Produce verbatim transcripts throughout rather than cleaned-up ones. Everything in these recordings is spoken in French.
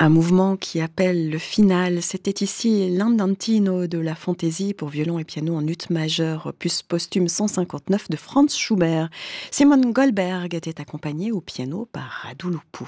Un mouvement qui appelle le final. C'était ici l'Andantino de la fantaisie pour violon et piano en ut majeur, opus posthume cent cinquante-neuf de Franz Schubert. Simon Goldberg était accompagné au piano par Radu Lupu.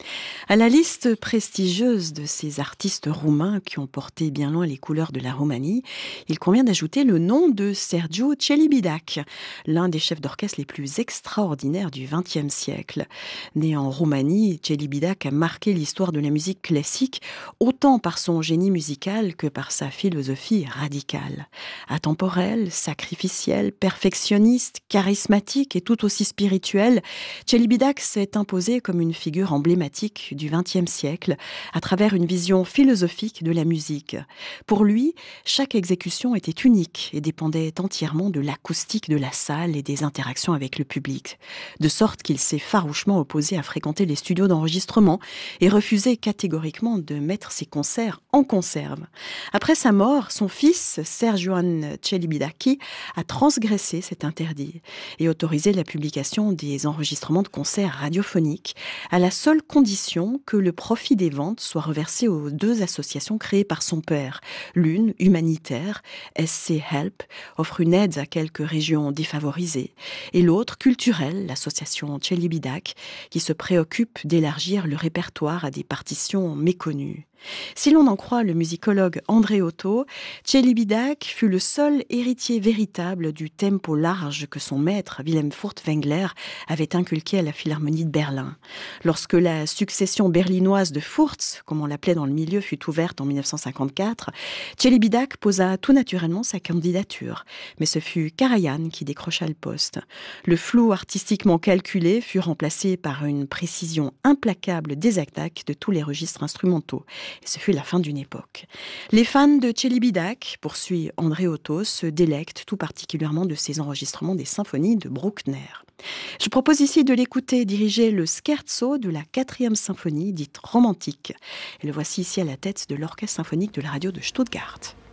À la liste prestigieuse de ces artistes roumains qui ont porté bien loin les couleurs de la Roumanie, il convient d'ajouter le nom de Sergiu Celibidache, l'un des chefs d'orchestre les plus extraordinaires du vingtième siècle. Né en Roumanie, Celibidache a marqué l'histoire de la musique classique autant par son génie musical que par sa philosophie radicale. Atemporel, sacrificiel, perfectionniste, charismatique et tout aussi spirituel, Celibidache s'est imposé comme une figure emblématique du vingtième siècle à travers une vision philosophique de la musique. Pour lui, chaque exécution était unique et dépendait entièrement de l'acoustique de la salle et des interactions avec le public, de sorte qu'il s'est farouchement opposé à fréquenter les studios d'enregistrement et refusé catégoriquement de mettre ses concerts en conserve. Après sa mort, son fils, Sergiuan Celibidache, a transgressé cet interdit et autorisé la publication des enregistrements de concerts radiophoniques à la seule condition que le profit des ventes soit reversé aux deux associations créées par son père. L'une, humanitaire, S C Help, offre une aide à quelques régions défavorisées, et l'autre, culturelle, l'association Celibidache, qui se préoccupe d'élargir le répertoire à des partitions méconnues. Si l'on en croit le musicologue André Otto, Celibidache fut le seul héritier véritable du tempo large que son maître, Wilhelm Furtwängler, avait inculqué à la Philharmonie de Berlin. Lorsque la succession berlinoise de Furz, comme on l'appelait dans le milieu, fut ouverte en dix-neuf cent cinquante-quatre, Celibidache posa tout naturellement sa candidature, mais ce fut Karajan qui décrocha le poste. Le flou artistiquement calculé fut remplacé par une précision implacable des attaques de tous les registres instrumentaux. Et ce fut la fin d'une époque. Les fans de Celibidache, poursuit André Otto, se délectent tout particulièrement de ses enregistrements des symphonies de Bruckner. Je propose ici de l'écouter diriger le scherzo de la quatrième symphonie, dite romantique. Et le voici ici à la tête de l'orchestre symphonique de la radio de Stuttgart.